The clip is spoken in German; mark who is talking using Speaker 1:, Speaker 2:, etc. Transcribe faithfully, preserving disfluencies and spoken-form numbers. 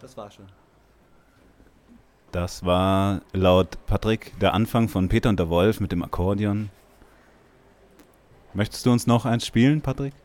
Speaker 1: Das war schon.
Speaker 2: Das war laut Patrick der Anfang von Peter und der Wolf mit dem Akkordeon. Möchtest du uns noch eins spielen, Patrick?